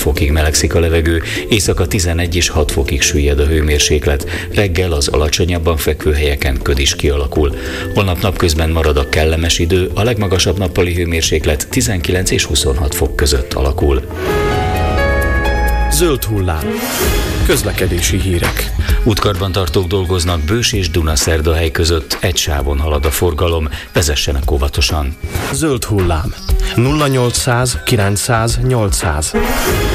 fokig melegszik a levegő, éjszaka 11 és 6 fokig süllyed a hőmérséklet, reggel az alacsonyabban fekvő helyeken köd is kialakul. Holnap napközben marad a kellemes idő, a legmagasabb nappali hőmérséklet 19 és 26 fok között alakul. Zöld hullám. Közlekedési hírek. Útkarbantartók dolgoznak Bős és Dunaszerdahely között, egy sávon halad a forgalom, vezessenek óvatosan. Zöld hullám. 0800 900 800.